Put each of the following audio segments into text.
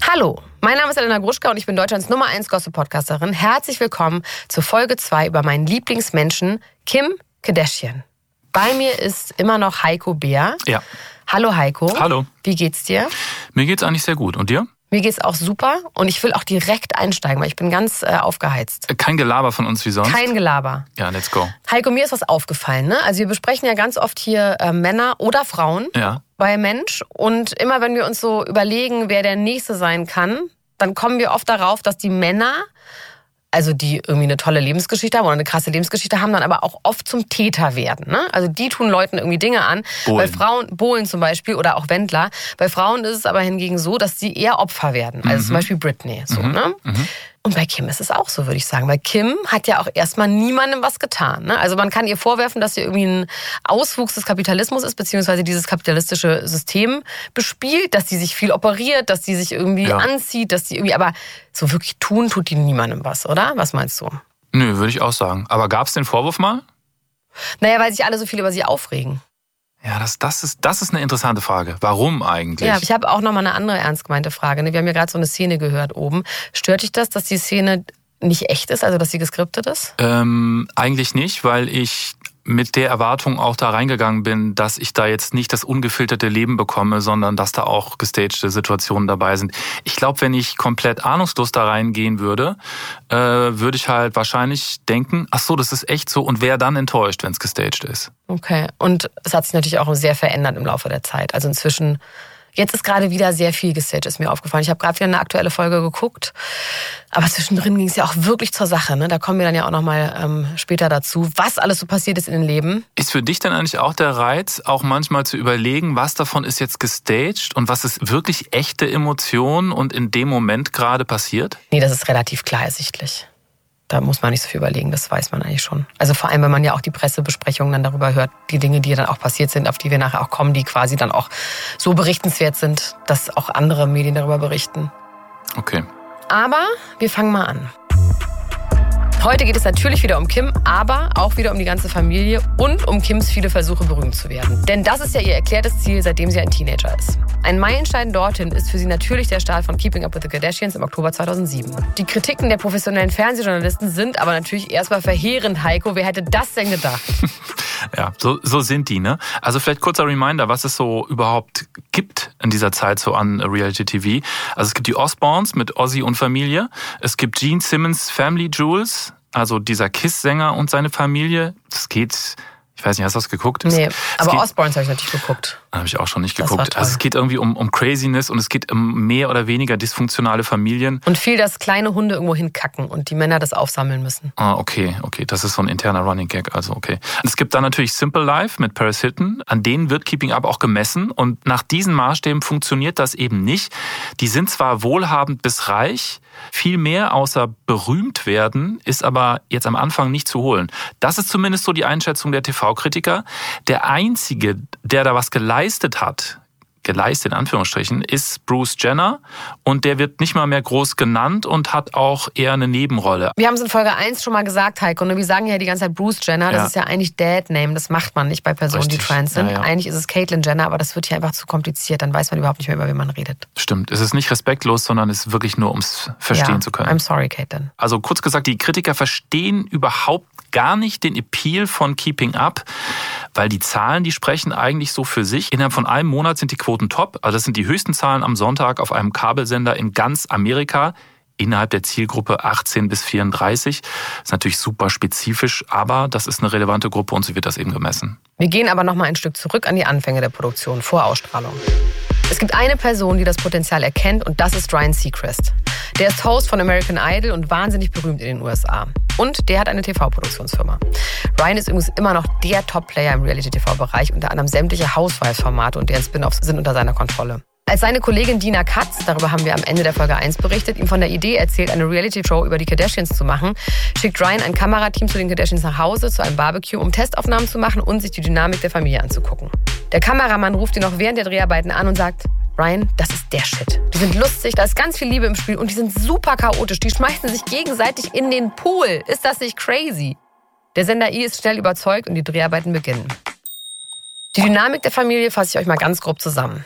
Hallo, mein Name ist Elena Gruschka und ich bin Deutschlands Nummer 1 Gossip-Podcasterin. Herzlich willkommen zur Folge 2 über meinen Lieblingsmenschen, Kim Kardashian. Bei mir ist immer noch Heiko Beer. Ja. Hallo Heiko. Hallo. Wie geht's dir? Mir geht's eigentlich sehr gut. Und dir? Mir geht's auch super und ich will auch direkt einsteigen, weil ich bin ganz aufgeheizt. Kein Gelaber von uns wie sonst? Kein Gelaber. Ja, let's go. Heiko, mir ist was aufgefallen, ne? Also wir besprechen ja ganz oft hier Männer oder Frauen bei Mensch. Und immer wenn wir uns so überlegen, wer der Nächste sein kann, dann kommen wir oft darauf, dass die Männer, also die irgendwie eine tolle Lebensgeschichte haben oder eine krasse Lebensgeschichte haben, dann aber auch oft zum Täter werden. Ne? Also die tun Leuten irgendwie Dinge an. Bei Frauen, Bohlen zum Beispiel oder auch Wendler. Bei Frauen ist es aber hingegen so, dass sie eher Opfer werden. Also zum Beispiel Britney. So, ne? Und bei Kim ist es auch so, würde ich sagen. Weil Kim hat ja auch erstmal niemandem was getan. Ne? Also man kann ihr vorwerfen, dass sie irgendwie ein Auswuchs des Kapitalismus ist, beziehungsweise dieses kapitalistische System bespielt, dass sie sich viel operiert, dass sie sich irgendwie anzieht, dass sie irgendwie, aber so wirklich tut die niemandem was, oder? Was meinst du? Nö, würde ich auch sagen. Aber gab es den Vorwurf mal? Naja, weil sich alle so viel über sie aufregen. Ja, das ist eine interessante Frage. Warum eigentlich? Ja, ich habe auch noch mal eine andere ernst gemeinte Frage. Wir haben ja gerade so eine Szene gehört oben. Stört dich das, dass die Szene nicht echt ist, also dass sie geskriptet ist? Eigentlich nicht, weil ich mit der Erwartung auch da reingegangen bin, dass ich da jetzt nicht das ungefilterte Leben bekomme, sondern dass da auch gestagte Situationen dabei sind. Ich glaube, wenn ich komplett ahnungslos da reingehen würde, würde ich halt wahrscheinlich denken, ach so, das ist echt so, und wäre dann enttäuscht, wenn es gestaged ist. Okay, und es hat sich natürlich auch sehr verändert im Laufe der Zeit. Also inzwischen, jetzt ist gerade wieder sehr viel gestaged, ist mir aufgefallen. Ich habe gerade wieder eine aktuelle Folge geguckt, aber zwischendrin ging es ja auch wirklich zur Sache. Ne? Da kommen wir dann ja auch noch mal später dazu, was alles so passiert ist in den Leben. Ist für dich dann eigentlich auch der Reiz, auch manchmal zu überlegen, was davon ist jetzt gestaged und was ist wirklich echte Emotion und in dem Moment gerade passiert? Nee, das ist relativ klar ersichtlich. Da muss man nicht so viel überlegen, das weiß man eigentlich schon. Also vor allem, wenn man ja auch die Pressebesprechungen dann darüber hört, die Dinge, die dann auch passiert sind, auf die wir nachher auch kommen, die quasi dann auch so berichtenswert sind, dass auch andere Medien darüber berichten. Okay. Aber wir fangen mal an. Heute geht es natürlich wieder um Kim, aber auch wieder um die ganze Familie und um Kims viele Versuche, berühmt zu werden. Denn das ist ja ihr erklärtes Ziel, seitdem sie ein Teenager ist. Ein Meilenstein dorthin ist für sie natürlich der Start von Keeping Up with the Kardashians im Oktober 2007. Die Kritiken der professionellen Fernsehjournalisten sind aber natürlich erstmal verheerend, Heiko. Wer hätte das denn gedacht? Ja, so sind die, ne? Also vielleicht kurzer Reminder, was es so überhaupt gibt in dieser Zeit so an Reality TV. Also es gibt die Osbournes mit Ozzy und Familie. Es gibt Gene Simmons' Family Jewels, also dieser Kiss-Sänger und seine Familie. Das geht, ich weiß nicht, hast du das geguckt? Nee, aber Osbournes habe ich natürlich geguckt. Habe ich auch schon nicht geguckt. Also es geht irgendwie um Craziness und es geht um mehr oder weniger dysfunktionale Familien. Und viel, dass kleine Hunde irgendwo hinkacken und die Männer das aufsammeln müssen. Ah, okay. Das ist so ein interner Running Gag, also okay. Es gibt dann natürlich Simple Life mit Paris Hilton. An denen wird Keeping Up auch gemessen und nach diesen Maßstäben funktioniert das eben nicht. Die sind zwar wohlhabend bis reich, viel mehr außer berühmt werden ist aber jetzt am Anfang nicht zu holen. Das ist zumindest so die Einschätzung der TV-Kritiker. Der Einzige, der da was geleistet in Anführungsstrichen, ist Bruce Jenner und der wird nicht mal mehr groß genannt und hat auch eher eine Nebenrolle. Wir haben es in Folge 1 schon mal gesagt, Heiko, und wir sagen ja die ganze Zeit Bruce Jenner, das ist ja eigentlich Dad-Name, das macht man nicht bei Personen, die trans sind. Ja. Eigentlich ist es Caitlyn Jenner, aber das wird hier einfach zu kompliziert, dann weiß man überhaupt nicht mehr, über wen man redet. Stimmt, es ist nicht respektlos, sondern es ist wirklich nur, ums verstehen zu können. I'm sorry, Caitlyn. Also kurz gesagt, die Kritiker verstehen überhaupt gar nicht den Appeal von Keeping Up, weil die Zahlen, die sprechen eigentlich so für sich. Innerhalb von einem Monat sind die Quoten top. Also das sind die höchsten Zahlen am Sonntag auf einem Kabelsender in ganz Amerika. Innerhalb der Zielgruppe 18 bis 34. Das ist natürlich super spezifisch, aber das ist eine relevante Gruppe und so wird das eben gemessen. Wir gehen aber noch mal ein Stück zurück an die Anfänge der Produktion vor Ausstrahlung. Es gibt eine Person, die das Potenzial erkennt und das ist Ryan Seacrest. Der ist Host von American Idol und wahnsinnig berühmt in den USA. Und der hat eine TV-Produktionsfirma. Ryan ist übrigens immer noch der Top-Player im Reality-TV-Bereich, unter anderem sämtliche Housewives-Formate und deren Spin-offs sind unter seiner Kontrolle. Als seine Kollegin Dina Katz, darüber haben wir am Ende der Folge 1 berichtet, ihm von der Idee erzählt, eine Reality-Show über die Kardashians zu machen, schickt Ryan ein Kamerateam zu den Kardashians nach Hause, zu einem Barbecue, um Testaufnahmen zu machen und sich die Dynamik der Familie anzugucken. Der Kameramann ruft ihn noch während der Dreharbeiten an und sagt, Ryan, das ist der Shit. Die sind lustig, da ist ganz viel Liebe im Spiel und die sind super chaotisch. Die schmeißen sich gegenseitig in den Pool. Ist das nicht crazy? Der Sender E ist schnell überzeugt und die Dreharbeiten beginnen. Die Dynamik der Familie fasse ich euch mal ganz grob zusammen.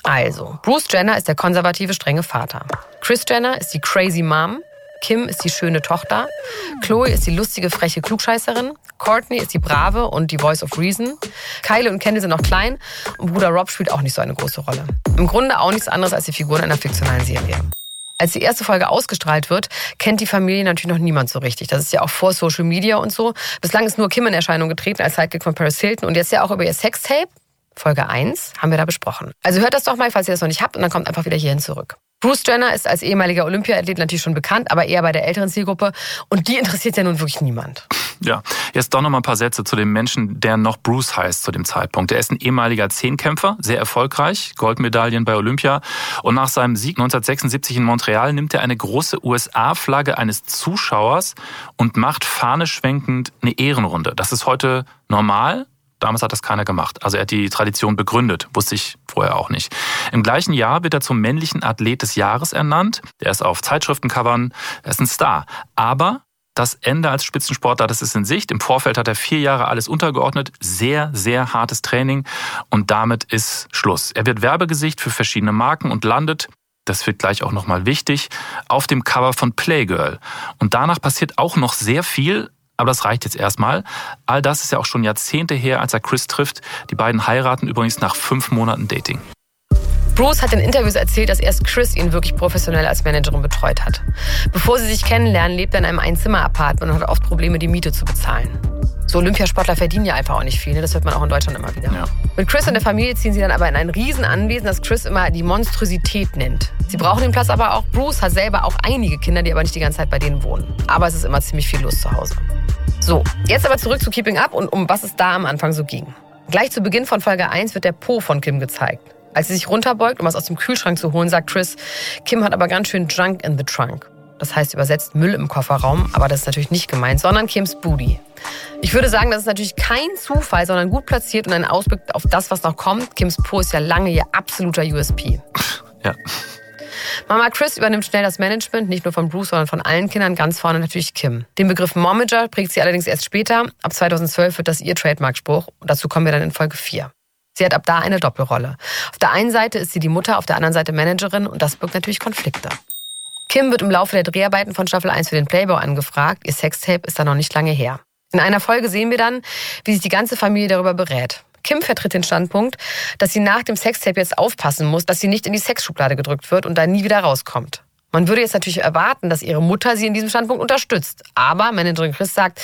Also, Bruce Jenner ist der konservative, strenge Vater. Kris Jenner ist die crazy Mom. Kim ist die schöne Tochter. Khloe ist die lustige, freche Klugscheißerin. Kourtney ist die brave und die Voice of Reason. Kylie und Kendall sind noch klein und Bruder Rob spielt auch nicht so eine große Rolle. Im Grunde auch nichts anderes als die Figuren einer fiktionalen Serie. Als die erste Folge ausgestrahlt wird, kennt die Familie natürlich noch niemand so richtig. Das ist ja auch vor Social Media und so. Bislang ist nur Kim in Erscheinung getreten als Sidekick von Paris Hilton und jetzt ja auch über ihr Sextape. Folge 1 haben wir da besprochen. Also hört das doch mal, falls ihr das noch nicht habt und dann kommt einfach wieder hierhin zurück. Bruce Jenner ist als ehemaliger Olympiaathlet natürlich schon bekannt, aber eher bei der älteren Zielgruppe. Und die interessiert ja nun wirklich niemand. Ja, jetzt doch noch mal ein paar Sätze zu dem Menschen, der noch Bruce heißt zu dem Zeitpunkt. Er ist ein ehemaliger Zehnkämpfer, sehr erfolgreich, Goldmedaillen bei Olympia. Und nach seinem Sieg 1976 in Montreal nimmt er eine große USA-Flagge eines Zuschauers und macht fahneschwenkend eine Ehrenrunde. Das ist heute normal. Damals hat das keiner gemacht. Also er hat die Tradition begründet, wusste ich vorher auch nicht. Im gleichen Jahr wird er zum männlichen Athlet des Jahres ernannt. Er ist auf Zeitschriftencovern, er ist ein Star. Aber das Ende als Spitzensportler, das ist in Sicht. Im Vorfeld hat er 4 Jahre alles untergeordnet. Sehr, sehr hartes Training. Und damit ist Schluss. Er wird Werbegesicht für verschiedene Marken und landet, das wird gleich auch nochmal wichtig, auf dem Cover von Playgirl. Und danach passiert auch noch sehr viel. Aber das reicht jetzt erstmal. All das ist ja auch schon Jahrzehnte her, als er Kris trifft. Die beiden heiraten übrigens nach 5 Monaten Dating. Bruce hat in Interviews erzählt, dass erst Kris ihn wirklich professionell als Managerin betreut hat. Bevor sie sich kennenlernen, lebt er in einem Einzimmer-Apartment und hat oft Probleme, die Miete zu bezahlen. So Olympiasportler verdienen ja einfach auch nicht viel, ne? Das hört man auch in Deutschland immer wieder. Ja. Mit Kris und der Familie ziehen sie dann aber in ein Riesenanwesen, das Kris immer die Monstrosität nennt. Sie brauchen den Platz aber auch. Bruce hat selber auch einige Kinder, die aber nicht die ganze Zeit bei denen wohnen. Aber es ist immer ziemlich viel los zu Hause. So, jetzt aber zurück zu Keeping Up und um was es da am Anfang so ging. Gleich zu Beginn von Folge 1 wird der Po von Kim gezeigt. Als sie sich runterbeugt, um was aus dem Kühlschrank zu holen, sagt Kris, Kim hat aber ganz schön Junk in the Trunk. Das heißt übersetzt Müll im Kofferraum, aber das ist natürlich nicht gemeint, sondern Kims Booty. Ich würde sagen, das ist natürlich kein Zufall, sondern gut platziert und ein Ausblick auf das, was noch kommt. Kims Po ist ja lange ihr absoluter USP. Ja. Mama Kris übernimmt schnell das Management, nicht nur von Bruce, sondern von allen Kindern, ganz vorne natürlich Kim. Den Begriff Momager prägt sie allerdings erst später. Ab 2012 wird das ihr Trademark-Spruch und dazu kommen wir dann in Folge 4. Sie hat ab da eine Doppelrolle. Auf der einen Seite ist sie die Mutter, auf der anderen Seite Managerin und das birgt natürlich Konflikte. Kim wird im Laufe der Dreharbeiten von Staffel 1 für den Playboy angefragt. Ihr Sextape ist da noch nicht lange her. In einer Folge sehen wir dann, wie sich die ganze Familie darüber berät. Kim vertritt den Standpunkt, dass sie nach dem Sextape jetzt aufpassen muss, dass sie nicht in die Sexschublade gedrückt wird und da nie wieder rauskommt. Man würde jetzt natürlich erwarten, dass ihre Mutter sie in diesem Standpunkt unterstützt. Aber Managerin Kris sagt,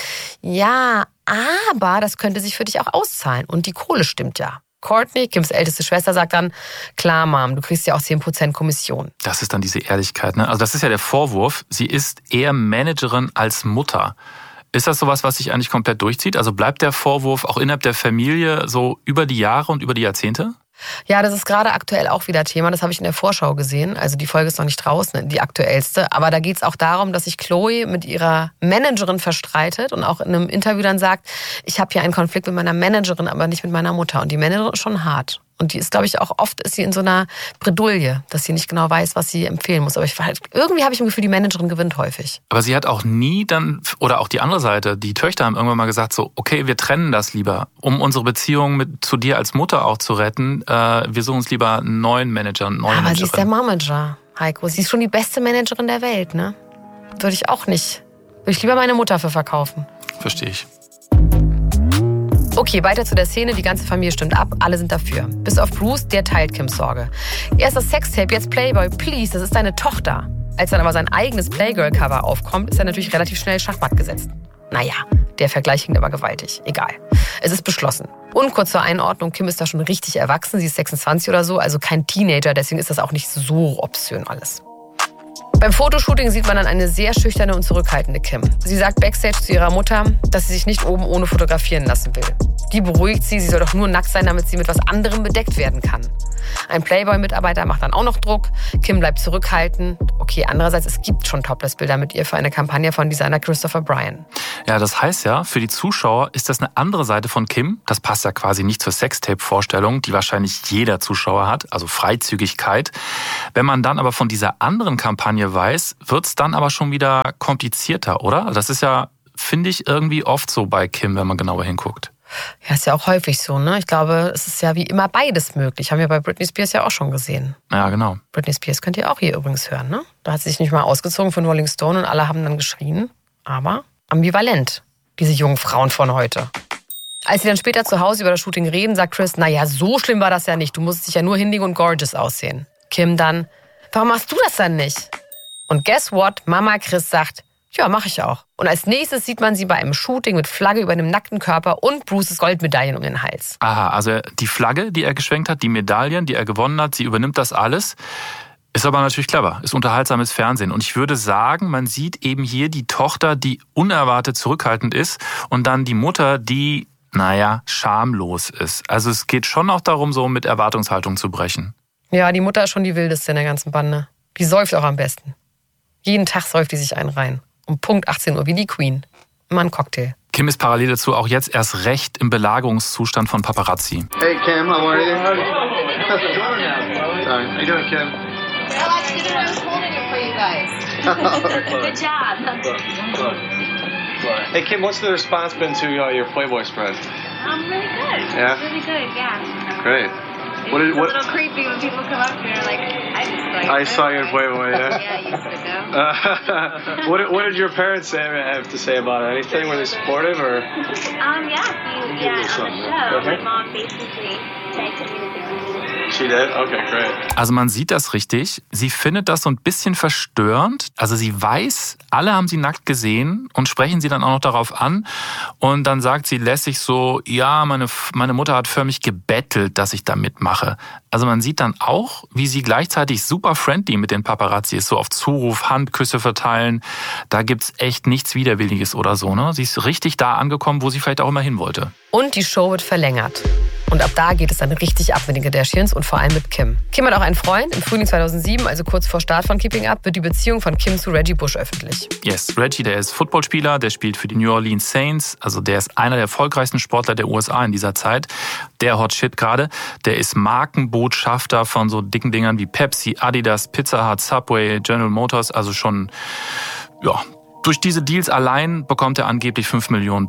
ja, aber das könnte sich für dich auch auszahlen. Und die Kohle stimmt ja. Kourtney, Kims älteste Schwester, sagt dann, klar, Mom, du kriegst ja auch 10% Kommission. Das ist dann diese Ehrlichkeit, ne? Also das ist ja der Vorwurf, sie ist eher Managerin als Mutter. Ist das sowas, was sich eigentlich komplett durchzieht? Also bleibt der Vorwurf auch innerhalb der Familie so über die Jahre und über die Jahrzehnte? Ja, das ist gerade aktuell auch wieder Thema. Das habe ich in der Vorschau gesehen. Also die Folge ist noch nicht draußen, die aktuellste. Aber da geht es auch darum, dass sich Khloe mit ihrer Managerin verstreitet und auch in einem Interview dann sagt, ich habe hier einen Konflikt mit meiner Managerin, aber nicht mit meiner Mutter. Und die Managerin ist schon hart. Und die ist, glaube ich, auch oft ist sie in so einer Bredouille, dass sie nicht genau weiß, was sie empfehlen muss. Aber irgendwie habe ich im Gefühl, die Managerin gewinnt häufig. Aber sie hat auch nie dann, oder auch die andere Seite, die Töchter haben irgendwann mal gesagt, so, okay, wir trennen das lieber, um unsere Beziehung zu dir als Mutter auch zu retten. Wir suchen uns lieber einen neuen Manager, eine neue Managerin. Aber sie ist der Momager, Heiko. Sie ist schon die beste Managerin der Welt, ne? Würde ich auch nicht. Würde ich lieber meine Mutter für verkaufen. Verstehe ich. Okay, weiter zu der Szene. Die ganze Familie stimmt ab. Alle sind dafür. Bis auf Bruce, der teilt Kims Sorge. Erst das Sextape, jetzt Playboy. Please, das ist deine Tochter. Als dann aber sein eigenes Playgirl-Cover aufkommt, ist er natürlich relativ schnell Schachmatt gesetzt. Naja, der Vergleich hinkt aber gewaltig. Egal. Es ist beschlossen. Und kurz zur Einordnung, Kim ist da schon richtig erwachsen. Sie ist 26 oder so, also kein Teenager. Deswegen ist das auch nicht so obszön alles. Beim Fotoshooting sieht man dann eine sehr schüchterne und zurückhaltende Kim. Sie sagt backstage zu ihrer Mutter, dass sie sich nicht oben ohne fotografieren lassen will. Die beruhigt sie soll doch nur nackt sein, damit sie mit was anderem bedeckt werden kann. Ein Playboy-Mitarbeiter macht dann auch noch Druck. Kim bleibt zurückhaltend. Okay, andererseits, es gibt schon Topless-Bilder mit ihr für eine Kampagne von Designer Christopher Bryan. Ja, das heißt ja, für die Zuschauer ist das eine andere Seite von Kim. Das passt ja quasi nicht zur Sextape-Vorstellung, die wahrscheinlich jeder Zuschauer hat, also Freizügigkeit. Wenn man dann aber von dieser anderen Kampagne weiß, wird's dann aber schon wieder komplizierter, oder? Das ist ja, finde ich, irgendwie oft so bei Kim, wenn man genauer hinguckt. Ja, ist ja auch häufig so, ne? Ich glaube, es ist ja wie immer beides möglich. Haben wir bei Britney Spears ja auch schon gesehen. Ja, genau. Britney Spears könnt ihr auch hier übrigens hören, ne? Da hat sie sich nicht mal ausgezogen von Rolling Stone und alle haben dann geschrien. Aber ambivalent, diese jungen Frauen von heute. Als sie dann später zu Hause über das Shooting reden, sagt Kris, naja, so schlimm war das ja nicht. Du musstest dich ja nur hinlegen und gorgeous aussehen. Kim dann, warum machst du das dann nicht? Und guess what? Mama Kris sagt, ja, mache ich auch. Und als nächstes sieht man sie bei einem Shooting mit Flagge über einem nackten Körper und Bruces Goldmedaillen um den Hals. Aha, also die Flagge, die er geschwenkt hat, die Medaillen, die er gewonnen hat, sie übernimmt das alles. Ist aber natürlich clever, ist unterhaltsames Fernsehen. Und ich würde sagen, man sieht eben hier die Tochter, die unerwartet zurückhaltend ist und dann die Mutter, die, schamlos ist. Also es geht schon auch darum, so mit Erwartungshaltung zu brechen. Ja, die Mutter ist schon die wildeste in der ganzen Bande. Die säuft auch am besten. Jeden Tag säuft die sich einen rein. Um Punkt 18 Uhr, wie die Queen. Immer ein Cocktail. Kim ist parallel dazu auch jetzt erst recht im Belagerungszustand von Paparazzi. Hey Kim, how are you? Sorry, how you doing, Kim? I was holding it for you guys. Good job. Hey Kim, what's the response been to your Playboy spread? Really good. Yeah? Really good, yeah. Great. It's a little creepy when people come up here like, I saw your Playboy, yeah? Yeah, you used to know. What did your parents have to say about it? Anything? Were they supportive or? On the show, my mom basically said to me that they were. She did? Okay, great. Also man sieht das richtig. Sie findet das so ein bisschen verstörend. Also sie weiß, alle haben sie nackt gesehen und sprechen sie dann auch noch darauf an. Und dann sagt sie lässig so, ja, meine Mutter hat förmlich gebettelt, dass ich da mitmache. Also man sieht dann auch, wie sie gleichzeitig super friendly mit den Paparazzi ist. So auf Zuruf, Handküsse verteilen. Da gibt's echt nichts Widerwilliges oder so, ne? Sie ist richtig da angekommen, wo sie vielleicht auch immer hin wollte. Und die Show wird verlängert. Und ab da geht es dann richtig ab mit den Kardashians und vor allem mit Kim. Kim hat auch einen Freund. Im Frühling 2007, also kurz vor Start von Keeping Up, wird die Beziehung von Kim zu Reggie Bush öffentlich. Yes, Reggie, der ist Footballspieler, der spielt für die New Orleans Saints. Also der ist einer der erfolgreichsten Sportler der USA in dieser Zeit. Der Hot Shit gerade. Der ist Markenbotschafter von so dicken Dingern wie Pepsi, Adidas, Pizza Hut, Subway, General Motors. Also schon, durch diese Deals allein bekommt er angeblich $5 Millionen.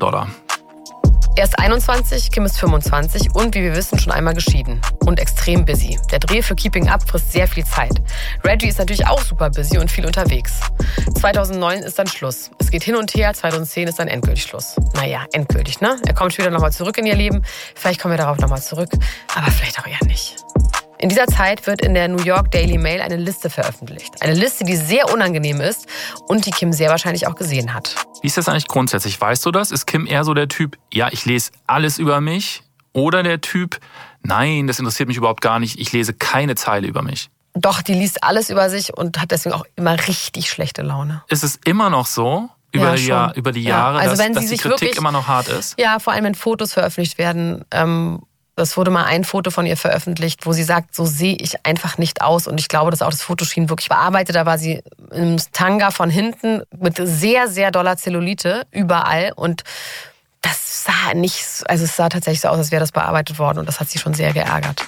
Er ist 21, Kim ist 25 und wie wir wissen schon einmal geschieden und extrem busy. Der Dreh für Keeping Up frisst sehr viel Zeit. Reggie ist natürlich auch super busy und viel unterwegs. 2009 ist dann Schluss. Es geht hin und her, 2010 ist dann endgültig Schluss. Naja, endgültig, ne? Er kommt später nochmal zurück in ihr Leben. Vielleicht kommen wir darauf nochmal zurück, aber vielleicht auch eher nicht. In dieser Zeit wird in der New York Daily Mail eine Liste veröffentlicht. Eine Liste, die sehr unangenehm ist und die Kim sehr wahrscheinlich auch gesehen hat. Wie ist das eigentlich grundsätzlich? Weißt du das? Ist Kim eher so der Typ, ja, ich lese alles über mich? Oder der Typ, nein, das interessiert mich überhaupt gar nicht, ich lese keine Zeile über mich? Doch, die liest alles über sich und hat deswegen auch immer richtig schlechte Laune. Ist es immer noch so? Über die Jahre, also dass die Kritik wirklich, immer noch hart ist? Ja, vor allem wenn Fotos veröffentlicht werden. Es wurde mal ein Foto von ihr veröffentlicht, wo sie sagt, so sehe ich einfach nicht aus. Und ich glaube, dass auch das Foto schien wirklich bearbeitet. Da war sie im Tanga von hinten mit sehr, sehr doller Zellulite überall. Und das sah nicht, also es sah tatsächlich so aus, als wäre das bearbeitet worden. Und das hat sie schon sehr geärgert.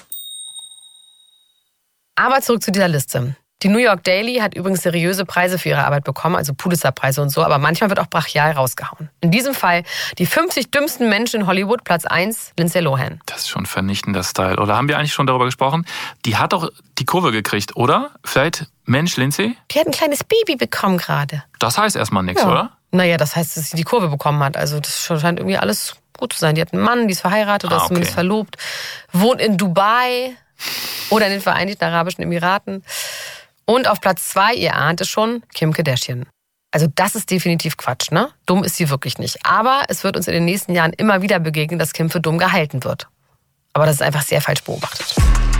Aber zurück zu dieser Liste. Die New York Daily hat übrigens seriöse Preise für ihre Arbeit bekommen, also Pulitzer-Preise und so, aber manchmal wird auch brachial rausgehauen. In diesem Fall die 50 dümmsten Menschen in Hollywood, Platz 1, Lindsay Lohan. Das ist schon vernichtender Style. Oder haben wir eigentlich schon darüber gesprochen? Die hat doch die Kurve gekriegt, oder? Vielleicht, Mensch, Lindsay? Die hat ein kleines Baby bekommen gerade. Das heißt erstmal nichts, oder? Naja, das heißt, dass sie die Kurve bekommen hat. Also das scheint irgendwie alles gut zu sein. Die hat einen Mann, die ist verheiratet, ist zumindest verlobt, wohnt in Dubai oder in den Vereinigten Arabischen Emiraten. Und auf Platz 2, ihr ahnt es schon, Kim Kardashian. Also das ist definitiv Quatsch, ne? Dumm ist sie wirklich nicht. Aber es wird uns in den nächsten Jahren immer wieder begegnen, dass Kim für dumm gehalten wird. Aber das ist einfach sehr falsch beobachtet.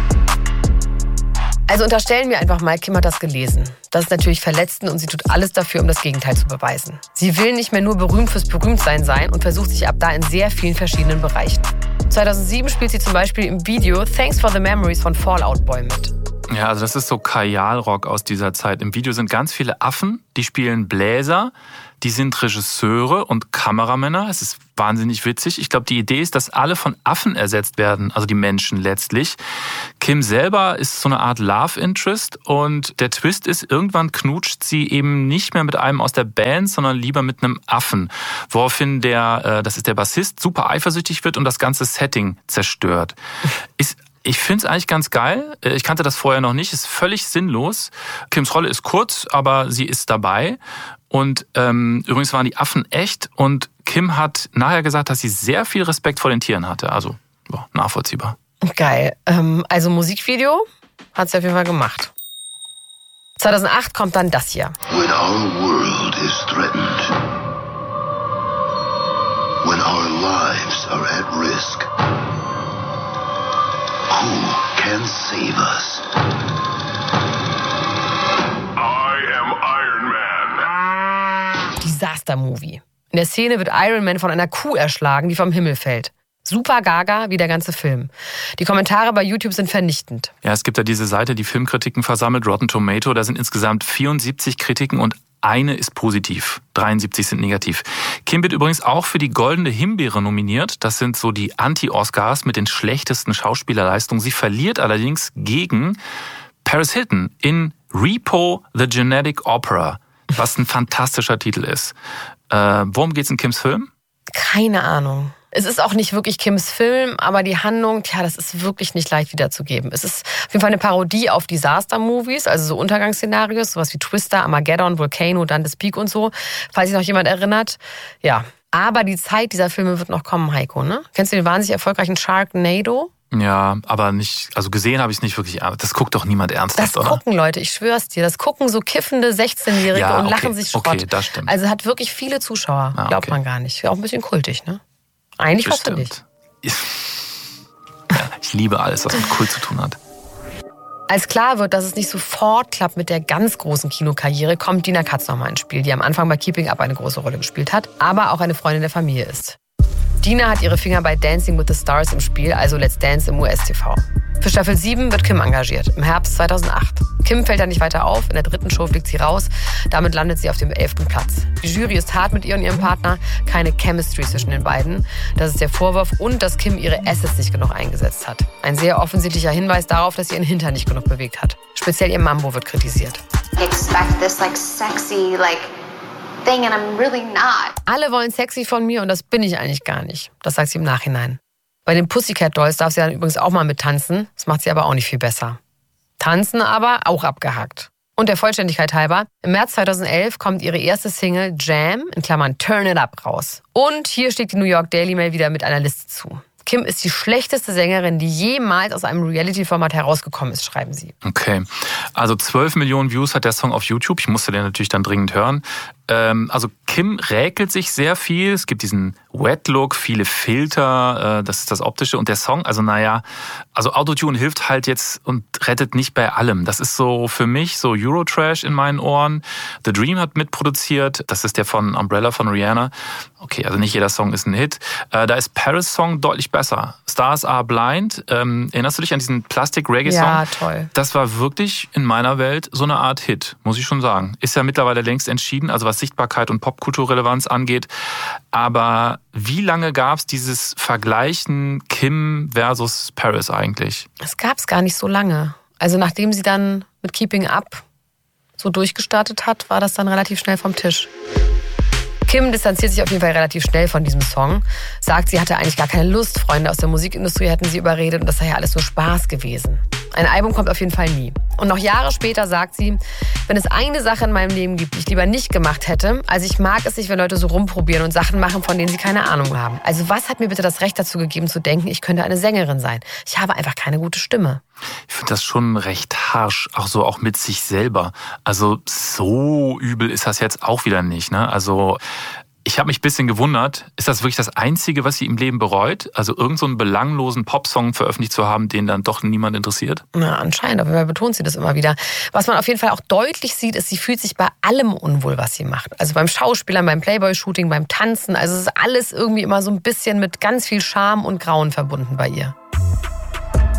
Also unterstellen wir einfach mal, Kim hat das gelesen. Das ist natürlich verletzend und sie tut alles dafür, um das Gegenteil zu beweisen. Sie will nicht mehr nur berühmt fürs Berühmtsein sein und versucht sich ab da in sehr vielen verschiedenen Bereichen. 2007 spielt sie zum Beispiel im Video Thanks for the Memories von Fall Out Boy mit. Ja, also das ist so Kajal-Rock aus dieser Zeit. Im Video sind ganz viele Affen, die spielen Bläser, die sind Regisseure und Kameramänner. Es ist wahnsinnig witzig. Ich glaube, die Idee ist, dass alle von Affen ersetzt werden, also die Menschen letztlich. Kim selber ist so eine Art Love Interest und der Twist ist, irgendwann knutscht sie eben nicht mehr mit einem aus der Band, sondern lieber mit einem Affen. Woraufhin das ist der Bassist, super eifersüchtig wird und das ganze Setting zerstört. Ich finde es eigentlich ganz geil. Ich kannte das vorher noch nicht. Ist völlig sinnlos. Kims Rolle ist kurz, aber sie ist dabei. Und übrigens waren die Affen echt. Und Kim hat nachher gesagt, dass sie sehr viel Respekt vor den Tieren hatte. Also nachvollziehbar. Geil. Also Musikvideo hat sie auf jeden Fall gemacht. 2008 kommt dann das hier. When our world is threatened, when our lives are at risk, who can save us? I am Iron Man. Disaster-Movie. In der Szene wird Iron Man von einer Kuh erschlagen, die vom Himmel fällt. Super gaga wie der ganze Film. Die Kommentare bei YouTube sind vernichtend. Ja, es gibt ja diese Seite, die Filmkritiken versammelt, Rotten Tomato. Da sind insgesamt 74 Kritiken und eine ist positiv. 73 sind negativ. Kim wird übrigens auch für die Goldene Himbeere nominiert. Das sind so die Anti-Oscars mit den schlechtesten Schauspielerleistungen. Sie verliert allerdings gegen Paris Hilton in Repo, The Genetic Opera, was ein fantastischer Titel ist. Worum geht's in Kims Film? Keine Ahnung. Es ist auch nicht wirklich Kims Film, aber die Handlung, das ist wirklich nicht leicht wiederzugeben. Es ist auf jeden Fall eine Parodie auf Disaster-Movies, also so Untergangsszenarios, sowas wie Twister, Armageddon, Volcano, Dante's Peak und so, falls sich noch jemand erinnert. Ja, aber die Zeit dieser Filme wird noch kommen, Heiko, ne? Kennst du den wahnsinnig erfolgreichen Sharknado? Ja, aber nicht, also gesehen habe ich es nicht wirklich. Das guckt doch niemand ernsthaft, oder? Das gucken Leute, ich schwör's dir. Das gucken so kiffende 16-Jährige und lachen sich Schrott. Okay, das stimmt. Also hat wirklich viele Zuschauer, glaubt man gar nicht. Auch ein bisschen kultig, ne? Eigentlich fast nicht. Ja, ich liebe alles, was mit Kult zu tun hat. Als klar wird, dass es nicht sofort klappt mit der ganz großen Kinokarriere, kommt Dina Katz nochmal ins Spiel, die am Anfang bei Keeping Up eine große Rolle gespielt hat, aber auch eine Freundin der Familie ist. Dina hat ihre Finger bei Dancing with the Stars im Spiel, also Let's Dance im US-TV. Für Staffel 7 wird Kim engagiert, im Herbst 2008. Kim fällt dann nicht weiter auf, in der 3. Show fliegt sie raus, damit landet sie auf dem 11. Platz. Die Jury ist hart mit ihr und ihrem Partner, keine Chemistry zwischen den beiden. Das ist der Vorwurf und dass Kim ihre Assets nicht genug eingesetzt hat. Ein sehr offensichtlicher Hinweis darauf, dass sie ihren Hintern nicht genug bewegt hat. Speziell ihr Mambo wird kritisiert. I expect this sexy thing and I'm really not. Alle wollen sexy von mir und das bin ich eigentlich gar nicht. Das sagt sie im Nachhinein. Bei den Pussycat Dolls darf sie dann übrigens auch mal mittanzen. Das macht sie aber auch nicht viel besser. Tanzen aber auch abgehakt. Und der Vollständigkeit halber, im März 2011 kommt ihre erste Single Jam, in Klammern Turn It Up, raus. Und hier schlägt die New York Daily Mail wieder mit einer Liste zu. Kim ist die schlechteste Sängerin, die jemals aus einem Reality-Format herausgekommen ist, schreiben sie. Okay, also 12 Millionen Views hat der Song auf YouTube. Ich musste den natürlich dann dringend hören. Also Kim räkelt sich sehr viel. Es gibt diesen Wet-Look, viele Filter, das ist das Optische. Und der Song, also Autotune hilft halt jetzt und rettet nicht bei allem. Das ist so für mich so Eurotrash in meinen Ohren. The Dream hat mitproduziert. Das ist der von Umbrella von Rihanna. Okay, also nicht jeder Song ist ein Hit. Da ist Paris Song deutlich besser. Stars Are Blind. Erinnerst du dich an diesen Plastic-Reggae-Song? Ja, toll. Das war wirklich in meiner Welt so eine Art Hit, muss ich schon sagen. Ist ja mittlerweile längst entschieden, also was Sichtbarkeit und Popkulturrelevanz angeht. Aber wie lange gab es dieses Vergleichen Kim versus Paris eigentlich? Es gab es gar nicht so lange. Also nachdem sie dann mit Keeping Up so durchgestartet hat, war das dann relativ schnell vom Tisch. Kim distanziert sich auf jeden Fall relativ schnell von diesem Song, sagt, sie hatte eigentlich gar keine Lust, Freunde aus der Musikindustrie hätten sie überredet und das sei ja alles nur Spaß gewesen. Ein Album kommt auf jeden Fall nie. Und noch Jahre später sagt sie, wenn es eine Sache in meinem Leben gibt, die ich lieber nicht gemacht hätte, also ich mag es nicht, wenn Leute so rumprobieren und Sachen machen, von denen sie keine Ahnung haben. Also was hat mir bitte das Recht dazu gegeben, zu denken, ich könnte eine Sängerin sein? Ich habe einfach keine gute Stimme. Ich finde das schon recht harsch, auch mit sich selber. Also so übel ist das jetzt auch wieder nicht, ne? Also ich habe mich ein bisschen gewundert, ist das wirklich das Einzige, was sie im Leben bereut? Also irgend so einen belanglosen Popsong veröffentlicht zu haben, den dann doch niemand interessiert? Na, anscheinend, auf jeden Fall betont sie das immer wieder. Was man auf jeden Fall auch deutlich sieht, ist, sie fühlt sich bei allem unwohl, was sie macht. Also beim Schauspielern, beim Playboy-Shooting, beim Tanzen. Also es ist alles irgendwie immer so ein bisschen mit ganz viel Scham und Grauen verbunden bei ihr.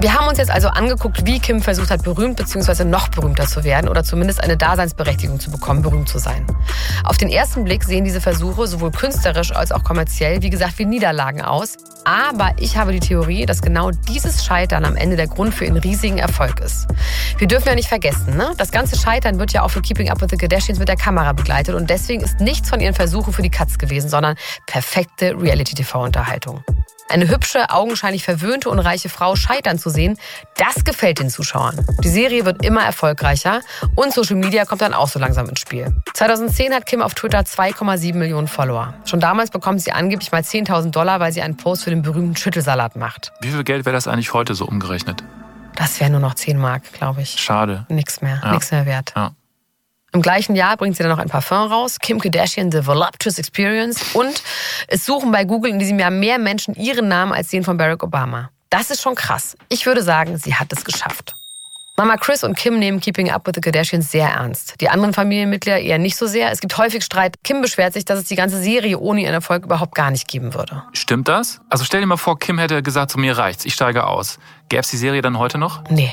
Wir haben uns jetzt also angeguckt, wie Kim versucht hat, berühmt bzw. noch berühmter zu werden oder zumindest eine Daseinsberechtigung zu bekommen, berühmt zu sein. Auf den ersten Blick sehen diese Versuche sowohl künstlerisch als auch kommerziell, wie gesagt, wie Niederlagen aus. Aber ich habe die Theorie, dass genau dieses Scheitern am Ende der Grund für ihren riesigen Erfolg ist. Wir dürfen ja nicht vergessen, ne? Das ganze Scheitern wird ja auch für Keeping Up with the Kardashians mit der Kamera begleitet und deswegen ist nichts von ihren Versuchen für die Katz gewesen, sondern perfekte Reality-TV-Unterhaltung. Eine hübsche, augenscheinlich verwöhnte und reiche Frau scheitern zu sehen, das gefällt den Zuschauern. Die Serie wird immer erfolgreicher und Social Media kommt dann auch so langsam ins Spiel. 2010 hat Kim auf Twitter 2,7 Millionen Follower. Schon damals bekommt sie angeblich mal $10.000, weil sie einen Post für den berühmten Schüttelsalat macht. Wie viel Geld wäre das eigentlich heute so umgerechnet? Das wären nur noch 10 Mark, glaube ich. Schade. Nichts mehr wert. Ja. Im gleichen Jahr bringt sie dann noch ein Parfum raus, Kim Kardashian The Voluptuous Experience, und es suchen bei Google in diesem Jahr mehr Menschen ihren Namen als den von Barack Obama. Das ist schon krass. Ich würde sagen, sie hat es geschafft. Mama Kris und Kim nehmen Keeping Up with the Kardashians sehr ernst. Die anderen Familienmitglieder eher nicht so sehr. Es gibt häufig Streit. Kim beschwert sich, dass es die ganze Serie ohne ihren Erfolg überhaupt gar nicht geben würde. Stimmt das? Also stell dir mal vor, Kim hätte gesagt, zu mir reicht's, ich steige aus. Gäb's die Serie dann heute noch? Nee.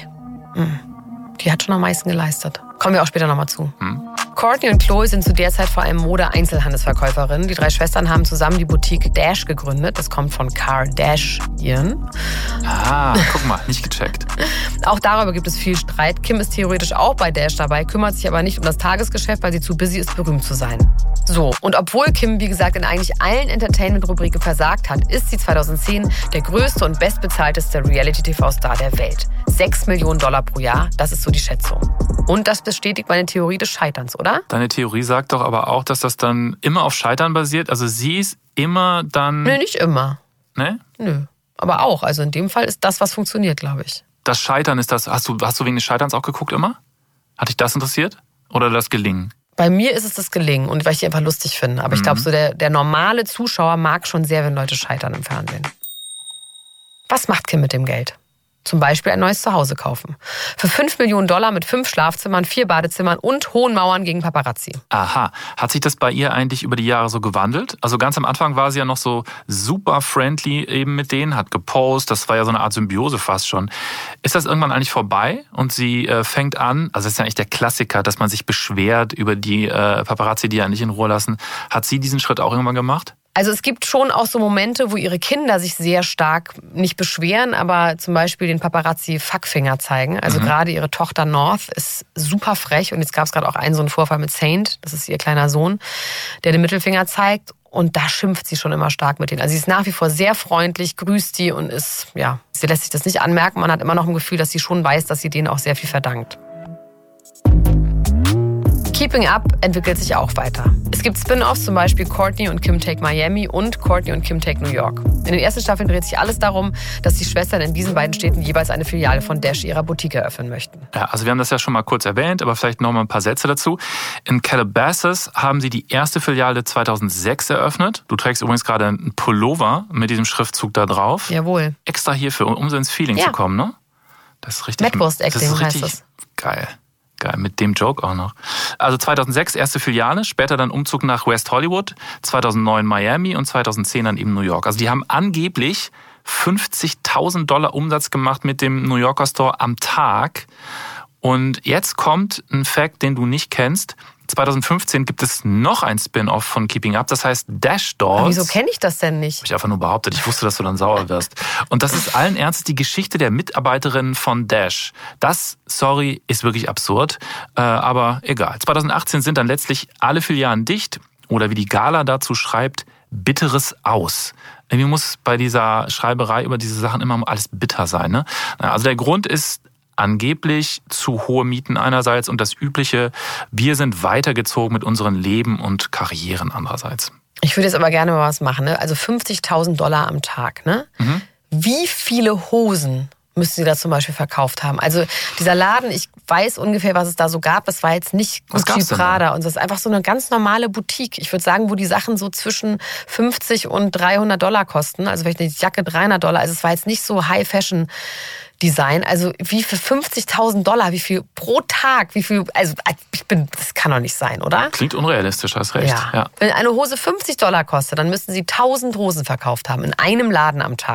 Die hat schon am meisten geleistet. Kommen wir auch später nochmal zu. Kourtney und Khloe sind zu der Zeit vor allem Mode-Einzelhandelsverkäuferinnen. Die 3 Schwestern haben zusammen die Boutique Dash gegründet. Das kommt von Kardashian. Ah, guck mal, nicht gecheckt. Auch darüber gibt es viel Streit. Kim ist theoretisch auch bei Dash dabei, kümmert sich aber nicht um das Tagesgeschäft, weil sie zu busy ist, berühmt zu sein. So, und obwohl Kim, wie gesagt, in eigentlich allen Entertainment-Rubriken versagt hat, ist sie 2010 der größte und bestbezahlteste Reality-TV-Star der Welt. $6 Millionen pro Jahr, das ist so die Schätzung. Und das bestätigt meine Theorie des Scheiterns, oder? Deine Theorie sagt doch aber auch, dass das dann immer auf Scheitern basiert. Also sie ist immer dann... Nö, nicht immer. Ne? Nö, aber auch. Also in dem Fall ist das, was funktioniert, glaube ich. Das Scheitern ist das... Hast du wegen des Scheiterns auch geguckt immer? Hat dich das interessiert? Oder das Gelingen? Bei mir ist es das Gelingen und weil ich die einfach lustig finde. Aber ich glaube, so der normale Zuschauer mag schon sehr, wenn Leute scheitern im Fernsehen. Was macht Kim mit dem Geld? Zum Beispiel ein neues Zuhause kaufen. Für $5 Millionen mit 5 Schlafzimmern, 4 Badezimmern und hohen Mauern gegen Paparazzi. Aha. Hat sich das bei ihr eigentlich über die Jahre so gewandelt? Also ganz am Anfang war sie ja noch so super friendly eben mit denen, hat gepostet, das war ja so eine Art Symbiose fast schon. Ist das irgendwann eigentlich vorbei und sie fängt an, also das ist ja eigentlich der Klassiker, dass man sich beschwert über die Paparazzi, die ja nicht in Ruhe lassen. Hat sie diesen Schritt auch irgendwann gemacht? Also es gibt schon auch so Momente, wo ihre Kinder sich sehr stark nicht beschweren, aber zum Beispiel den Paparazzi Fuckfinger zeigen. Also gerade ihre Tochter North ist super frech und jetzt gab es gerade auch so einen Vorfall mit Saint, das ist ihr kleiner Sohn, der den Mittelfinger zeigt und da schimpft sie schon immer stark mit denen. Also sie ist nach wie vor sehr freundlich, grüßt die und sie lässt sich das nicht anmerken. Man hat immer noch ein Gefühl, dass sie schon weiß, dass sie denen auch sehr viel verdankt. Keeping Up entwickelt sich auch weiter. Es gibt Spin-offs, zum Beispiel Kourtney und Kim Take Miami und Kourtney und Kim Take New York. In den ersten Staffeln dreht sich alles darum, dass die Schwestern in diesen beiden Städten jeweils eine Filiale von Dash ihrer Boutique eröffnen möchten. Ja, also wir haben das ja schon mal kurz erwähnt, aber vielleicht noch mal ein paar Sätze dazu. In Calabasas haben sie die erste Filiale 2006 eröffnet. Du trägst übrigens gerade einen Pullover mit diesem Schriftzug da drauf. Jawohl. Extra hierfür, um so ins Feeling zu kommen, ne? Das ist richtig. Mettwurst-Acting heißt das. Geil. Geil, mit dem Joke auch noch. Also 2006 erste Filiale, später dann Umzug nach West Hollywood, 2009 Miami und 2010 dann eben New York. Also die haben angeblich $50.000 Umsatz gemacht mit dem New Yorker Store am Tag. Und jetzt kommt ein Fact, den du nicht kennst. 2015 gibt es noch ein Spin-off von Keeping Up, das heißt Dash Dolls. Aber wieso kenne ich das denn nicht? Habe ich einfach nur behauptet, ich wusste, dass du dann sauer wirst. Und das ist allen Ernstes die Geschichte der Mitarbeiterinnen von Dash. Das, sorry, ist wirklich absurd, aber egal. 2018 sind dann letztlich alle Filialen dicht oder wie die Gala dazu schreibt, bitteres Aus. Irgendwie muss bei dieser Schreiberei über diese Sachen immer alles bitter sein, ne? Also der Grund ist angeblich zu hohe Mieten einerseits und das übliche, wir sind weitergezogen mit unseren Leben und Karrieren andererseits. Ich würde jetzt aber gerne mal was machen, ne? Also $50.000 am Tag, ne? Wie viele Hosen müssten Sie da zum Beispiel verkauft haben? Also dieser Laden, ich weiß ungefähr, was es da so gab. Das war jetzt nicht Gucci, Prada und das ist einfach so eine ganz normale Boutique. Ich würde sagen, wo die Sachen so zwischen $50 und $300 kosten. Also vielleicht eine Jacke $300. Also es war jetzt nicht so High-Fashion Design, also wie für $50.000, wie viel pro Tag, wie viel, also das kann doch nicht sein, oder? Klingt unrealistisch, hast recht. Ja. Wenn eine Hose $50 kostet, dann müssten Sie 1000 Hosen verkauft haben, in einem Laden am Tag.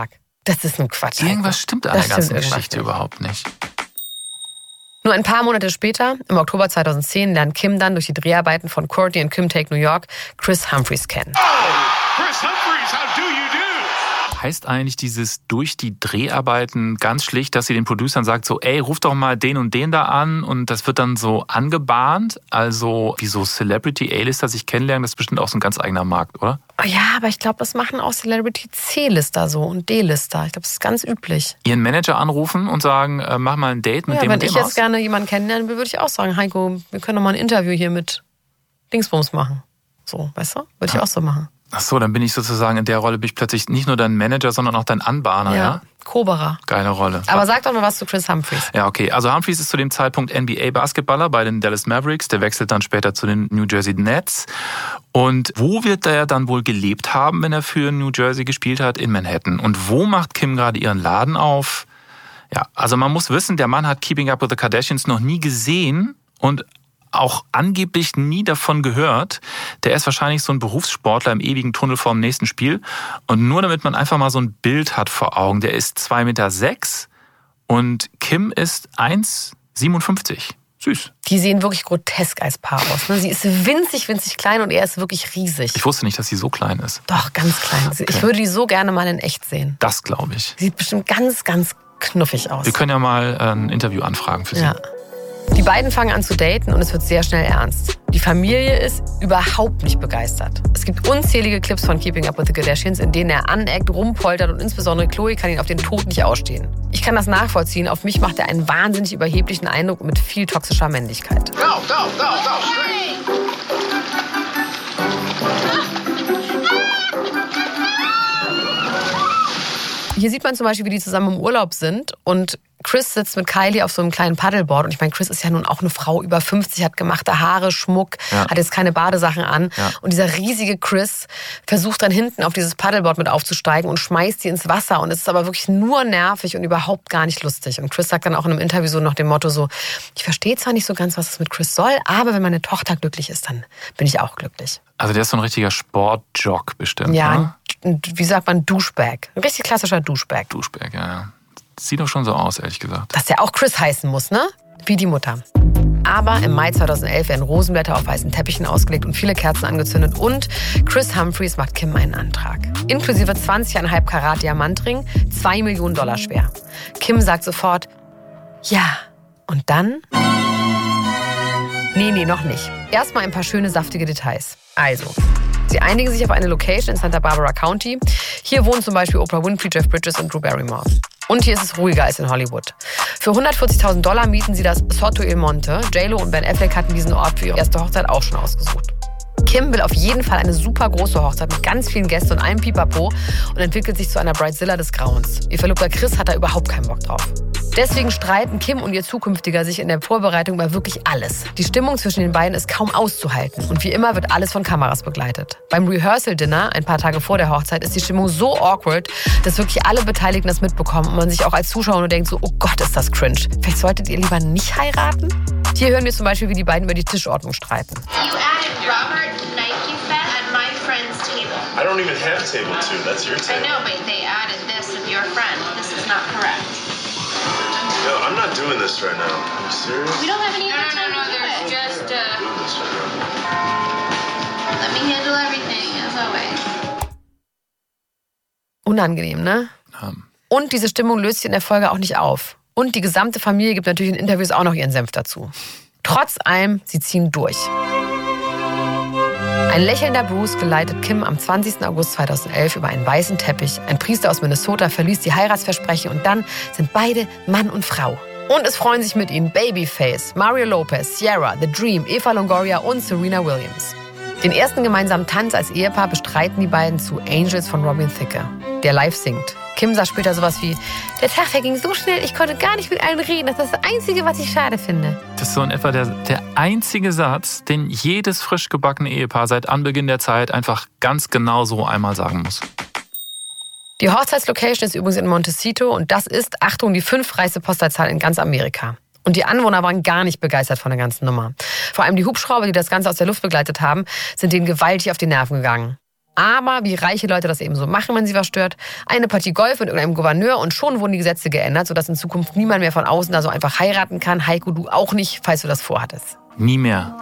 Das ist ein Quatsch. Irgendwas stimmt an der ganzen Geschichte überhaupt nicht. Nur ein paar Monate später, im Oktober 2010, lernt Kim dann durch die Dreharbeiten von Courtney and Kim Take New York Chris Humphries kennen. Chris Humphries, how do you do? Heißt eigentlich dieses durch die Dreharbeiten ganz schlicht, dass sie den Producern sagt so, ey, ruf doch mal den und den da an und das wird dann so angebahnt? Also wie so Celebrity A-Lister sich kennenlernen, das ist bestimmt auch so ein ganz eigener Markt, oder? Ja, aber ich glaube, das machen auch Celebrity C-Lister so und D-Lister. Ich glaube, das ist ganz üblich. Ihren Manager anrufen und sagen, mach mal ein Date mit dem und dem Wenn ich jetzt gerne jemanden kennenlernen will, würde ich auch sagen, Heiko, wir können doch mal ein Interview hier mit Dingsbums machen. So, weißt du? Würde ich auch so machen. Ach so, dann bin ich sozusagen in der Rolle, bin ich plötzlich nicht nur dein Manager, sondern auch dein Anbahner, ja? Koberer. Geile Rolle. Aber sag doch mal was zu Chris Humphries. Ja, okay. Also Humphries ist zu dem Zeitpunkt NBA-Basketballer bei den Dallas Mavericks. Der wechselt dann später zu den New Jersey Nets. Und wo wird er dann wohl gelebt haben, wenn er für New Jersey gespielt hat? In Manhattan. Und wo macht Kim gerade ihren Laden auf? Ja, also man muss wissen, der Mann hat Keeping Up with the Kardashians noch nie gesehen und auch angeblich nie davon gehört. Der ist wahrscheinlich so ein Berufssportler im ewigen Tunnel vor dem nächsten Spiel. Und nur damit man einfach mal so ein Bild hat vor Augen, der ist 2,6 Meter und Kim ist 1,57. Süß. Die sehen wirklich grotesk als Paar aus. Ne? Sie ist winzig, winzig klein und er ist wirklich riesig. Ich wusste nicht, dass sie so klein ist. Doch, ganz klein. Okay. Ich würde die so gerne mal in echt sehen. Das glaube ich. Sieht bestimmt ganz, ganz knuffig aus. Wir können ja mal ein Interview anfragen für sie. Ja. Die beiden fangen an zu daten und es wird sehr schnell ernst. Die Familie ist überhaupt nicht begeistert. Es gibt unzählige Clips von Keeping Up with the Kardashians, in denen er aneckt, rumpoltert und insbesondere Chloe kann ihn auf den Tod nicht ausstehen. Ich kann das nachvollziehen. Auf mich macht er einen wahnsinnig überheblichen Eindruck mit viel toxischer Männlichkeit. Go, straight. Hier sieht man zum Beispiel, wie die zusammen im Urlaub sind und Chris sitzt mit Kylie auf so einem kleinen Paddleboard. Und ich meine, Chris ist ja nun auch eine Frau über 50, hat gemachte Haare, Schmuck, hat jetzt keine Badesachen an. Ja. Und dieser riesige Chris versucht dann hinten auf dieses Paddleboard mit aufzusteigen und schmeißt sie ins Wasser. Und es ist aber wirklich nur nervig und überhaupt gar nicht lustig. Und Chris sagt dann auch in einem Interview so nach dem Motto so, ich verstehe zwar nicht so ganz, was es mit Chris soll, aber wenn meine Tochter glücklich ist, dann bin ich auch glücklich. Also der ist so ein richtiger Sportjock bestimmt, ja, ne? Wie sagt man, Douchebag. Ein richtig klassischer Douchebag. Douchebag, ja. Sieht doch schon so aus, ehrlich gesagt. Dass der auch Chris heißen muss, ne? Wie die Mutter. Aber im Mai 2011 werden Rosenblätter auf weißen Teppichen ausgelegt und viele Kerzen angezündet. Und Chris Humphries macht Kim einen Antrag. Inklusive 20,5 Karat Diamantring, $2 Millionen schwer. Kim sagt sofort, ja. Und dann? Nee, noch nicht. Erstmal ein paar schöne, saftige Details. Also, sie einigen sich auf eine Location in Santa Barbara County. Hier wohnen zum Beispiel Oprah Winfrey, Jeff Bridges und Drew Barrymore. Und hier ist es ruhiger als in Hollywood. Für $140.000 mieten sie das Soto Il Monte. J.Lo und Ben Affleck hatten diesen Ort für ihre erste Hochzeit auch schon ausgesucht. Kim will auf jeden Fall eine super große Hochzeit mit ganz vielen Gästen und allem Pipapo und entwickelt sich zu einer Bridezilla des Grauens. Ihr Verlobter Chris hat da überhaupt keinen Bock drauf. Deswegen streiten Kim und ihr Zukünftiger sich in der Vorbereitung über wirklich alles. Die Stimmung zwischen den beiden ist kaum auszuhalten und wie immer wird alles von Kameras begleitet. Beim Rehearsal-Dinner, ein paar Tage vor der Hochzeit, ist die Stimmung so awkward, dass wirklich alle Beteiligten das mitbekommen und man sich auch als Zuschauer nur denkt so, oh Gott, ist das cringe. Vielleicht solltet ihr lieber nicht heiraten? Hier hören wir zum Beispiel, wie die beiden über die Tischordnung streiten. You added Robert Nike Fett at my friend's table. I don't even have table 2. That's your I table. know, but they added this of your friend. This is not correct. No, I'm not doing this right now. Are you serious? We don't have any other time to do it. Just, I'm doing this right now. let me handle everything, as always. Unangenehm, ne? Und diese Stimmung löst sich in der Folge auch nicht auf. Und die gesamte Familie gibt natürlich in Interviews auch noch ihren Senf dazu. Trotz allem, sie ziehen durch. Ein lächelnder Bruce geleitet Kim am 20. August 2011 über einen weißen Teppich. Ein Priester aus Minnesota verließ die Heiratsversprechen und dann sind beide Mann und Frau. Und es freuen sich mit ihnen Babyface, Mario Lopez, Ciara, The Dream, Eva Longoria und Serena Williams. Den ersten gemeinsamen Tanz als Ehepaar bestreiten die beiden zu Angels von Robin Thicke, der live singt. Kim sagt später sowas wie, der Tag verging so schnell, ich konnte gar nicht mit allen reden. Das ist das Einzige, was ich schade finde. Das ist so in etwa der einzige Satz, den jedes frisch gebackene Ehepaar seit Anbeginn der Zeit einfach ganz genau so einmal sagen muss. Die Hochzeitslocation ist übrigens in Montecito und das ist, Achtung, die 5. reichste Postleitzahl in ganz Amerika. Und die Anwohner waren gar nicht begeistert von der ganzen Nummer. Vor allem die Hubschrauber, die das Ganze aus der Luft begleitet haben, sind denen gewaltig auf die Nerven gegangen. Aber wie reiche Leute das eben so machen, wenn sie was stört, eine Partie Golf mit irgendeinem Gouverneur und schon wurden die Gesetze geändert, sodass in Zukunft niemand mehr von außen da so einfach heiraten kann. Heiko, du auch nicht, falls du das vorhattest. Nie mehr.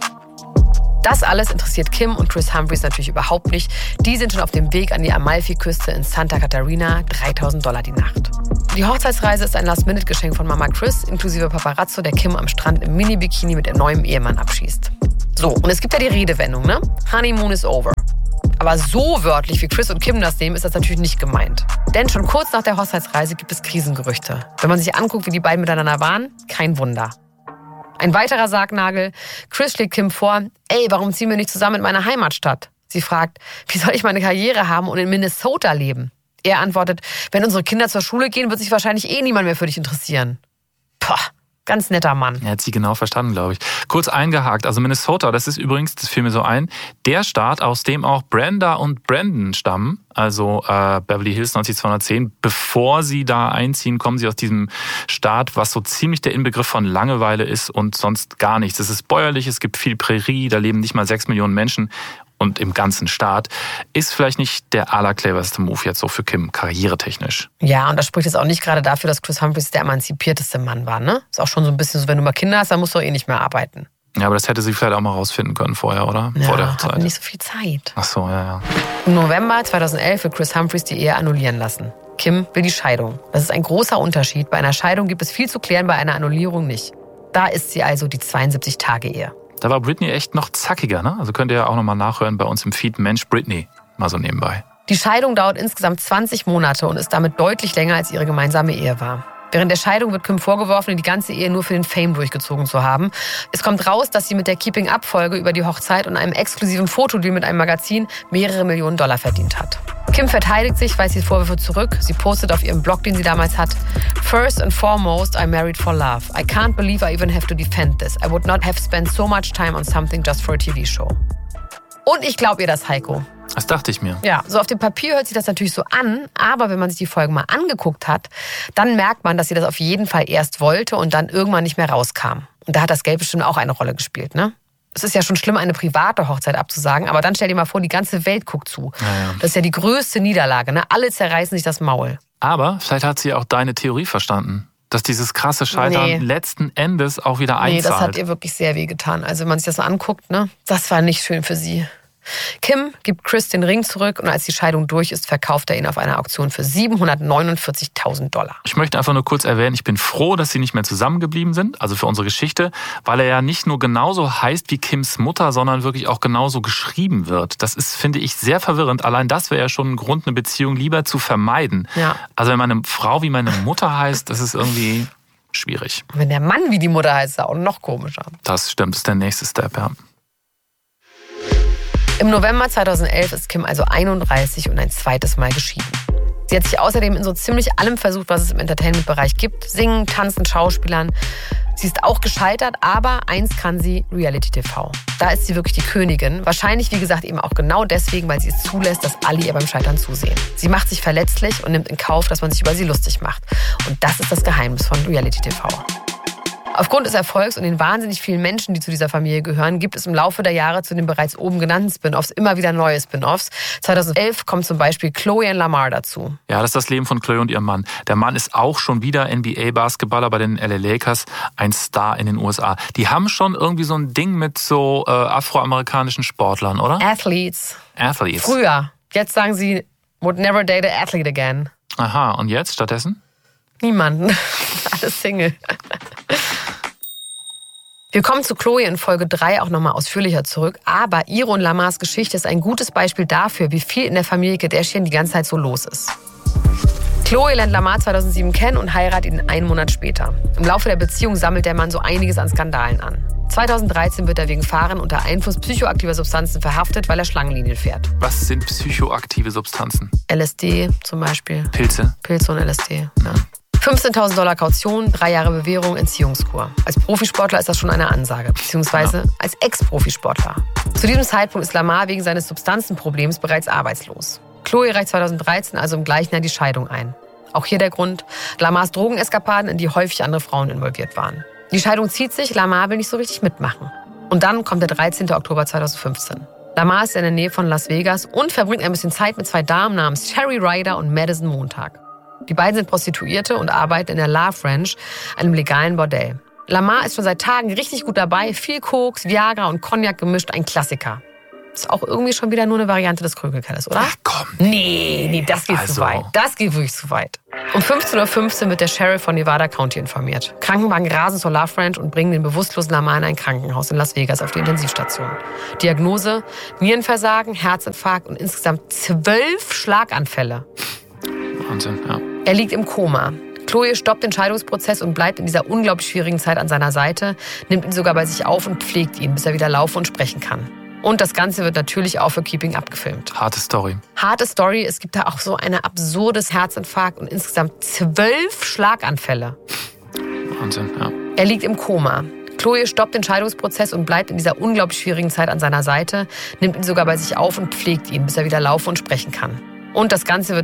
Das alles interessiert Kim und Kris Humphries natürlich überhaupt nicht. Die sind schon auf dem Weg an die Amalfi-Küste in Santa Catarina, $3.000 die Nacht. Die Hochzeitsreise ist ein Last-Minute-Geschenk von Mama Kris, inklusive Paparazzo, der Kim am Strand im Mini-Bikini mit ihrem neuen Ehemann abschießt. So, und es gibt ja die Redewendung, ne? Honeymoon is over. Aber so wörtlich, wie Kris und Kim das nehmen, ist das natürlich nicht gemeint. Denn schon kurz nach der Hochzeitsreise gibt es Krisengerüchte. Wenn man sich anguckt, wie die beiden miteinander waren, kein Wunder. Ein weiterer Sargnagel. Kris schlägt Kim vor, ey, warum ziehen wir nicht zusammen in meine Heimatstadt? Sie fragt, wie soll ich meine Karriere haben und in Minnesota leben? Er antwortet, wenn unsere Kinder zur Schule gehen, wird sich wahrscheinlich niemand mehr für dich interessieren. Poh, ganz netter Mann. Er hat sie genau verstanden, glaube ich. Kurz eingehakt, also Minnesota, das ist übrigens, das fiel mir so ein, der Staat, aus dem auch Brenda und Brandon stammen, also Beverly Hills 90210. Bevor sie da einziehen, kommen sie aus diesem Staat, was so ziemlich der Inbegriff von Langeweile ist und sonst gar nichts. Es ist bäuerlich, es gibt viel Prärie, da leben nicht mal 6 Millionen Menschen. Und im ganzen Staat ist vielleicht nicht der allercleverste Move jetzt so für Kim, karrieretechnisch. Ja, und das spricht jetzt auch nicht gerade dafür, dass Kris Humphries der emanzipierteste Mann war, ne? Ist auch schon so ein bisschen so, wenn du mal Kinder hast, dann musst du nicht mehr arbeiten. Ja, aber das hätte sie vielleicht auch mal rausfinden können vorher, oder? Ja, vor der Hochzeit. Hat nicht so viel Zeit. Ach so, ja. Im November 2011 will Kris Humphries die Ehe annullieren lassen. Kim will die Scheidung. Das ist ein großer Unterschied. Bei einer Scheidung gibt es viel zu klären, bei einer Annullierung nicht. Da ist sie also die 72-Tage-Ehe. Da war Britney echt noch zackiger, ne? Also könnt ihr ja auch nochmal nachhören bei uns im Feed Mensch Britney. Mal so nebenbei. Die Scheidung dauert insgesamt 20 Monate und ist damit deutlich länger, als ihre gemeinsame Ehe war. Während der Scheidung wird Kim vorgeworfen, die ganze Ehe nur für den Fame durchgezogen zu haben. Es kommt raus, dass sie mit der Keeping-Up-Folge über die Hochzeit und einem exklusiven Fotodeal mit einem Magazin mehrere Millionen $Millionen verdient hat. Kim verteidigt sich, weist die Vorwürfe zurück. Sie postet auf ihrem Blog, den sie damals hat, "First and foremost, I'm married for love. I can't believe I even have to defend this. I would not have spent so much time on something just for a TV show." Und ich glaube ihr das, Heiko. Das dachte ich mir. Ja, so auf dem Papier hört sich das natürlich so an, aber wenn man sich die Folgen mal angeguckt hat, dann merkt man, dass sie das auf jeden Fall erst wollte und dann irgendwann nicht mehr rauskam. Und da hat das Geld bestimmt auch eine Rolle gespielt, ne? Es ist ja schon schlimm, eine private Hochzeit abzusagen, aber dann stell dir mal vor, die ganze Welt guckt zu. Ja. Das ist ja die größte Niederlage, ne? Alle zerreißen sich das Maul. Aber vielleicht hat sie auch deine Theorie verstanden, dass dieses krasse Scheitern letzten Endes auch wieder einzahlt. Nee, das hat ihr wirklich sehr wehgetan. Also wenn man sich das so anguckt, ne? Das war nicht schön für sie. Kim gibt Kris den Ring zurück und als die Scheidung durch ist, verkauft er ihn auf einer Auktion für $749.000. Ich möchte einfach nur kurz erwähnen, ich bin froh, dass sie nicht mehr zusammengeblieben sind, also für unsere Geschichte, weil er ja nicht nur genauso heißt wie Kims Mutter, sondern wirklich auch genauso geschrieben wird. Das ist, finde ich, sehr verwirrend. Allein das wäre ja schon ein Grund, eine Beziehung lieber zu vermeiden. Ja. Also wenn meine Frau wie meine Mutter heißt, das ist irgendwie schwierig. Wenn der Mann wie die Mutter heißt, ist auch noch komischer. Das stimmt, das ist der nächste Step, ja. Im November 2011 ist Kim also 31 und ein zweites Mal geschieden. Sie hat sich außerdem in so ziemlich allem versucht, was es im Entertainment-Bereich gibt. Singen, tanzen, Schauspielern. Sie ist auch gescheitert, aber eins kann sie, Reality-TV. Da ist sie wirklich die Königin. Wahrscheinlich, wie gesagt, eben auch genau deswegen, weil sie es zulässt, dass alle ihr beim Scheitern zusehen. Sie macht sich verletzlich und nimmt in Kauf, dass man sich über sie lustig macht. Und das ist das Geheimnis von Reality-TV. Aufgrund des Erfolgs und den wahnsinnig vielen Menschen, die zu dieser Familie gehören, gibt es im Laufe der Jahre zu den bereits oben genannten Spin-Offs immer wieder neue Spin-Offs. 2011 kommt zum Beispiel Chloe und Lamar dazu. Ja, das ist das Leben von Chloe und ihrem Mann. Der Mann ist auch schon wieder NBA-Basketballer bei den LA Lakers, ein Star in den USA. Die haben schon irgendwie so ein Ding mit so afroamerikanischen Sportlern, oder? Athletes. Früher. Jetzt sagen sie, would never date an athlete again. Aha, und jetzt stattdessen? Niemanden. Alles Single. Wir kommen zu Chloe in Folge 3 auch nochmal ausführlicher zurück, aber ihre und Lamars Geschichte ist ein gutes Beispiel dafür, wie viel in der Familie Kardashian die ganze Zeit so los ist. Chloe lernt Lamar 2007 kennen und heiratet ihn 1 Monat später. Im Laufe der Beziehung sammelt der Mann so einiges an Skandalen an. 2013 wird er wegen Fahren unter Einfluss psychoaktiver Substanzen verhaftet, weil er Schlangenlinien fährt. Was sind psychoaktive Substanzen? LSD zum Beispiel. Pilze und LSD, ja. $15.000 Kaution, 3 Jahre Bewährung, Entziehungskur. Als Profisportler ist das schon eine Ansage, beziehungsweise als Ex-Profisportler. Zu diesem Zeitpunkt ist Lamar wegen seines Substanzenproblems bereits arbeitslos. Chloe reicht 2013 also im gleichen Jahr die Scheidung ein. Auch hier der Grund, Lamars Drogeneskapaden, in die häufig andere Frauen involviert waren. Die Scheidung zieht sich, Lamar will nicht so richtig mitmachen. Und dann kommt der 13. Oktober 2015. Lamar ist in der Nähe von Las Vegas und verbringt ein bisschen Zeit mit 2 Damen namens Sherry Ryder und Madison Montag. Die beiden sind Prostituierte und arbeiten in der Love Ranch, einem legalen Bordell. Lamar ist schon seit Tagen richtig gut dabei, viel Koks, Viagra und Cognac gemischt, ein Klassiker. Ist auch irgendwie schon wieder nur eine Variante des Krügelkellers, oder? Ach komm. Nee, das geht zu weit. Das geht wirklich zu weit. Um 15:15 Uhr wird der Sheriff von Nevada County informiert. Krankenwagen rasen zur Love Ranch und bringen den bewusstlosen Lamar in ein Krankenhaus in Las Vegas auf die Intensivstation. Diagnose: Nierenversagen, Herzinfarkt und insgesamt 12 Schlaganfälle. Wahnsinn, ja. Er liegt im Koma. Chloe stoppt den Scheidungsprozess und bleibt in dieser unglaublich schwierigen Zeit an seiner Seite, nimmt ihn sogar bei sich auf und pflegt ihn, bis er wieder laufen und sprechen kann. Und das Ganze wird natürlich auch für Keeping Up gefilmt. Harte Story. Harte Story. Es gibt da auch so ein absurdes Herzinfarkt und insgesamt 12 Schlaganfälle. Wahnsinn, ja. Er liegt im Koma. Chloe stoppt den Scheidungsprozess und bleibt in dieser unglaublich schwierigen Zeit an seiner Seite, nimmt ihn sogar bei sich auf und pflegt ihn, bis er wieder laufen und sprechen kann. Und das Ganze wird